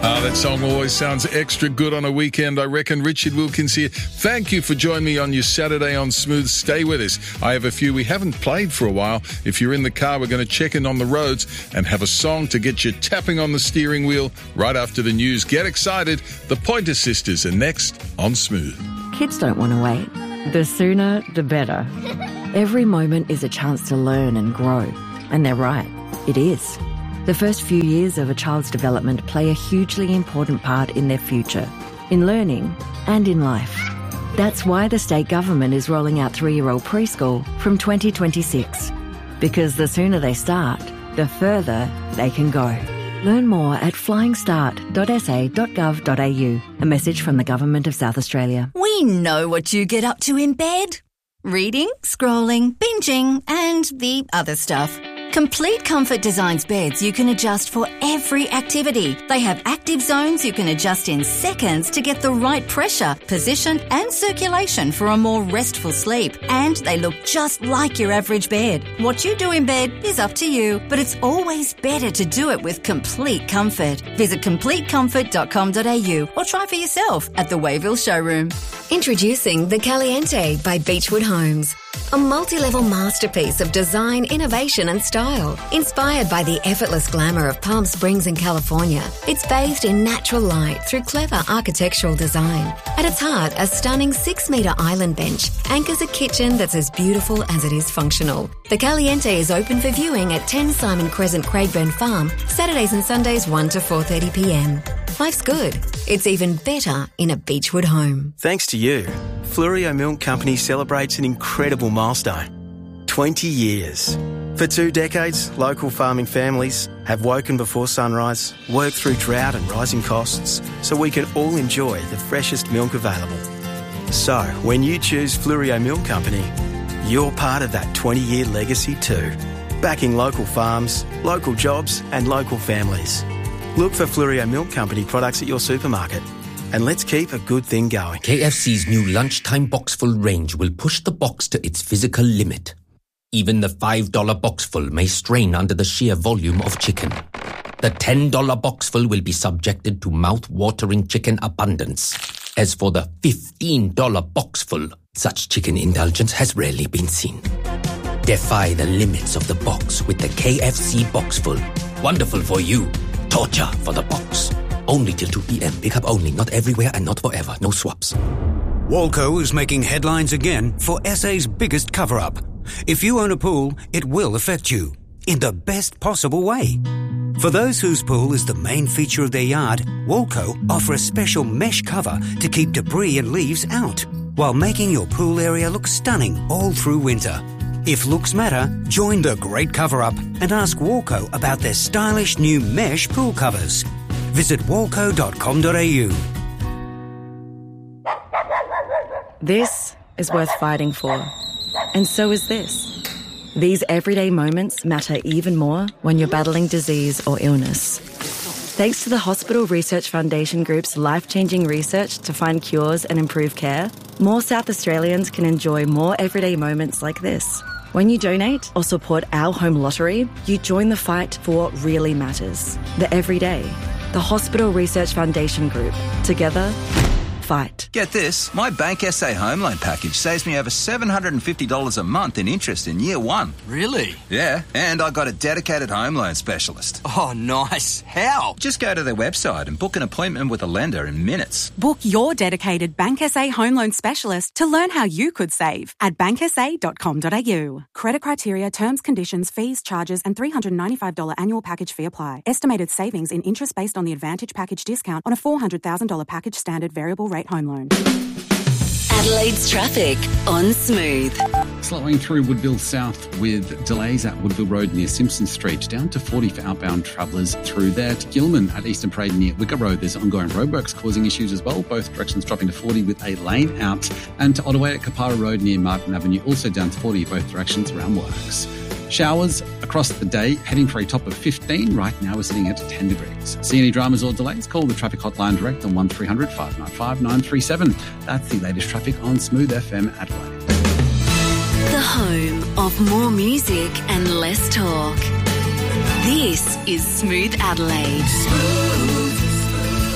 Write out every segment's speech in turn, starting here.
That song always sounds extra good on a weekend, I reckon. Richard Wilkins here. Thank you for joining me on your Saturday on Smooth. Stay with us. I have a few we haven't played for a while. If you're in the car, we're going to check in on the roads and have a song to get you tapping on the steering wheel right after the news. Get excited. The Pointer Sisters are next on Smooth. Kids don't want to wait. The sooner, the better. Every moment is a chance to learn and grow. And they're right. It is. The first few years of a child's development play a hugely important part in their future, in learning and in life. That's why the state government is rolling out 3-year-old preschool from 2026. Because the sooner they start, the further they can go. Learn more at flyingstart.sa.gov.au. A message from the Government of South Australia. We know what you get up to in bed. Reading, scrolling, binging, and the other stuff. Complete Comfort designs beds you can adjust for every activity. They have active zones you can adjust in seconds to get the right pressure, position and circulation for a more restful sleep. And they look just like your average bed. What you do in bed is up to you, but it's always better to do it with Complete Comfort. Visit CompleteComfort.com.au or try for yourself at the Wayville showroom. Introducing the Caliente by Beechwood Homes. A multi-level masterpiece of design, innovation and style. Inspired by the effortless glamour of Palm Springs in California, it's bathed in natural light through clever architectural design. At its heart, a stunning 6-metre island bench anchors a kitchen that's as beautiful as it is functional. The Caliente is open for viewing at 10 Simon Crescent, Craigburn Farm, Saturdays and Sundays 1 to 4:30pm. Life's good. It's even better in a Beechwood home. Thanks to you, Fluorio Milk Company celebrates an incredible milestone. 20 years. For 2 decades, local farming families have woken before sunrise, worked through drought and rising costs, so we can all enjoy the freshest milk available. So, when you choose Fluorio Milk Company, you're part of that 20-year legacy too. Backing local farms, local jobs and local families. Look for Fluorio Milk Company products at your supermarket. And let's keep a good thing going. KFC's new lunchtime boxful range will push the box to its physical limit. Even the $5 boxful may strain under the sheer volume of chicken. The $10 boxful will be subjected to mouth-watering chicken abundance. As for the $15 boxful, such chicken indulgence has rarely been seen. Defy the limits of the box with the KFC boxful. Wonderful for you. Torture for the box. Only till 2 p.m. Pick up only, not everywhere and not forever. No swaps. Walco is making headlines again for SA's biggest cover-up. If you own a pool, it will affect you. In the best possible way. For those whose pool is the main feature of their yard, Walco offer a special mesh cover to keep debris and leaves out, while making your pool area look stunning all through winter. If looks matter, join the great cover-up and ask Walco about their stylish new mesh pool covers. Visit walco.com.au. This is worth fighting for. And so is this. These everyday moments matter even more when you're battling disease or illness. Thanks to the Hospital Research Foundation Group's life-changing research to find cures and improve care, more South Australians can enjoy more everyday moments like this. When you donate or support our home lottery, you join the fight for what really matters. The everyday. The Hospital Research Foundation Group. Together, fight. Get this, my Bank SA home loan package saves me over $750 a month in interest in year one. Really? Yeah, and I got a dedicated home loan specialist. Oh, nice. How? Just go to their website and book an appointment with a lender in minutes. Book your dedicated Bank SA home loan specialist to learn how you could save at banksa.com.au. Credit criteria, terms, conditions, fees, charges and $395 annual package fee apply. Estimated savings in interest based on the Advantage package discount on a $400,000 package standard variable rate home loan. Adelaide's traffic on Smooth. Slowing through Woodville South with delays at Woodville Road near Simpson Street, down to 40 for outbound travellers through there. To Gilman at Eastern Parade near Wicker Road, there's ongoing roadworks causing issues as well. Both directions dropping to 40 with a lane out. And to Ottaway at Kapara Road near Martin Avenue, also down to 40 both directions around works. Showers across the day, heading for a top of 15. Right now we're sitting at 10 degrees. See any dramas or delays? Call the traffic hotline direct on 1300 595 937. That's the latest traffic on Smooth FM Adelaide. The home of more music and less talk. This is Smooth Adelaide. Smooth.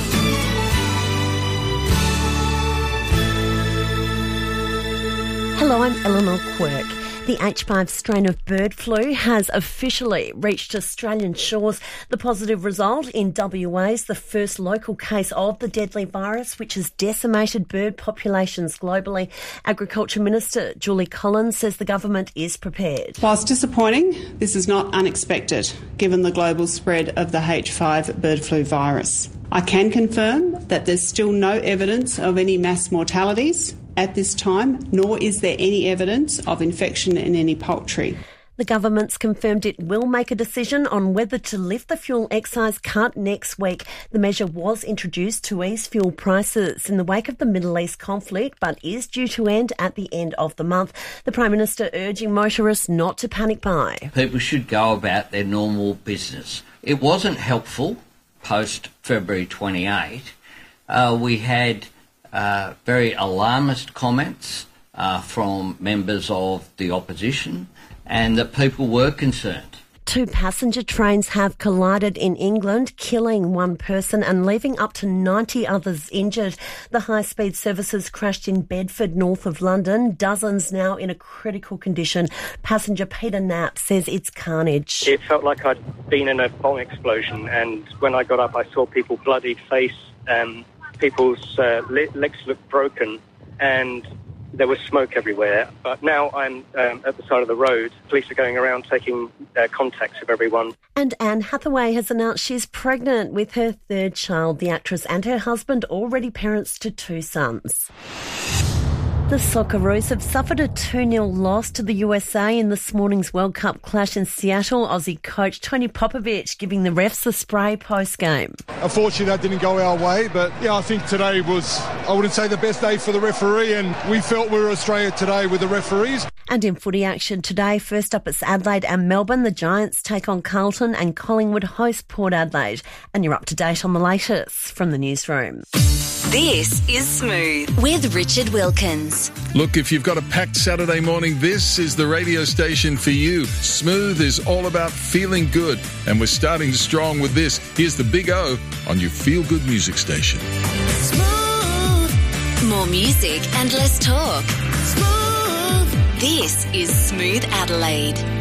Hello, I'm Eleanor Quirk. The H5 strain of bird flu has officially reached Australian shores. The positive result in WA is the first local case of the deadly virus, which has decimated bird populations globally. Agriculture Minister Julie Collins says the government is prepared. Whilst disappointing, this is not unexpected, given the global spread of the H5 bird flu virus. I can confirm that there's still no evidence of any mass mortalities at this time, nor is there any evidence of infection in any poultry. The government's confirmed it will make a decision on whether to lift the fuel excise cut next week. The measure was introduced to ease fuel prices in the wake of the Middle East conflict, but is due to end at the end of the month. The Prime Minister urging motorists not to panic buy. People should go about their normal business. It wasn't helpful post-February 28. We had very alarmist comments from members of the opposition, and that people were concerned. 2 passenger trains have collided in England, killing 1 person and leaving up to 90 others injured. The high-speed services crashed in Bedford, north of London. Dozens now in a critical condition. Passenger Peter Knapp says it's carnage. It felt like I'd been in a bomb explosion, and when I got up I saw people bloodied face, people's legs looked broken, and there was smoke everywhere. But now I'm at the side of the road. Police are going around taking contacts of everyone. And Anne Hathaway has announced she's pregnant with her 3rd child. The actress and her husband already parents to 2 sons. The Socceroos have suffered a 2-0 loss to the USA in this morning's World Cup clash in Seattle. Aussie coach Tony Popovich giving the refs the spray post-game. Unfortunately, that didn't go our way, but yeah, I think today was, I wouldn't say the best day for the referee, and we felt we were Australia today with the referees. And in footy action today, first up it's Adelaide and Melbourne. The Giants take on Carlton and Collingwood host Port Adelaide. And you're up to date on the latest from the newsroom. This is Smooth with Richard Wilkins. Look, if you've got a packed Saturday morning, this is the radio station for you. Smooth is all about feeling good, and we're starting strong with this. Here's the Big O on your feel-good music station. Smooth. More music and less talk. Smooth. This is Smooth Adelaide.